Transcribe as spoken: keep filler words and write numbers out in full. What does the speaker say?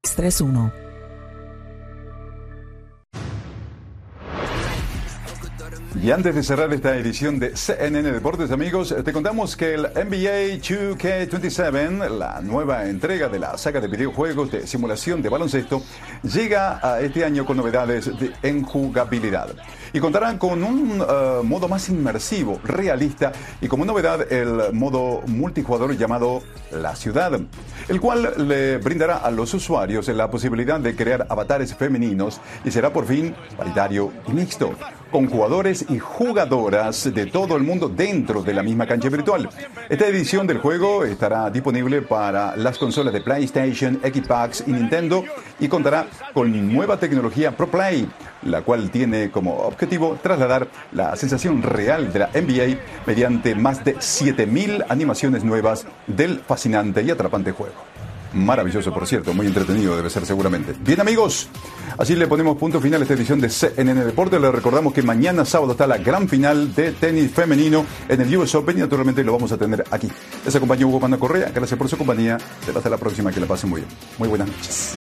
tres uno. Y antes de cerrar esta edición de C N N Deportes, amigos, te contamos que el N B A dos K veintisiete, la nueva entrega de la saga de videojuegos de simulación de baloncesto, llega a este año con novedades de enjugabilidad. Y contarán con un uh, modo más inmersivo, realista, y como novedad el modo multijugador llamado La Ciudad, el cual le brindará a los usuarios la posibilidad de crear avatares femeninos y será por fin paritario y mixto, con jugadores y jugadoras de todo el mundo dentro de la misma cancha virtual. Esta edición del juego estará disponible para las consolas de PlayStation, Xbox y Nintendo y contará con nueva tecnología ProPlay, la cual tiene como objetivo trasladar la sensación real de la N B A mediante más de siete mil animaciones nuevas del fascinante y atrapante juego. Maravilloso, por cierto, muy entretenido debe ser seguramente. Bien, amigos, así le ponemos punto final a esta edición de C N N Deportes. Les recordamos que mañana sábado está la gran final de tenis femenino en el U S Open y naturalmente lo vamos a tener aquí. Les acompañó Hugo Panda Correa. Gracias por su compañía. Hasta la próxima, que la pasen muy bien. Muy buenas noches.